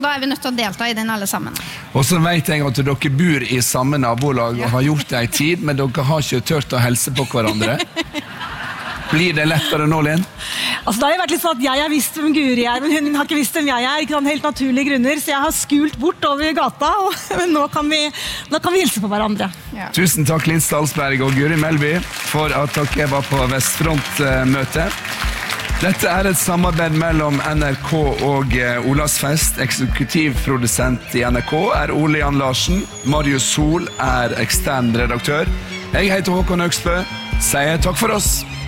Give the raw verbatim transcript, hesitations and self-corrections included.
Da er vi nødt til å delta i den alle sammen. Og så vet jeg at dere bor i samme nabolag og har gjort det en tid, men dere har ikke tørt å helse på hverandre. Blir det lettere nå, Linn? Altså, det har jo vært litt sånn at jeg har visst hvem Guri er, men hun har ikke visst hvem jeg er, ikke sånn helt naturlige grunner, så jeg har skult bort over gata, og nå kan vi, nå kan vi hilse på hverandre. Ja. Tusen takk, Linn Stalsberg og Guri Melby, for at dere var på Vestfront-møte. Dette er et samarbeid mellom N R K og Olavsfest. Eksekutivprodusent i N R K er Ole Jan Larsen. Marius Sol er ekstern redaktør. Jeg heter Håkon Høgsbø. Sier takk for oss.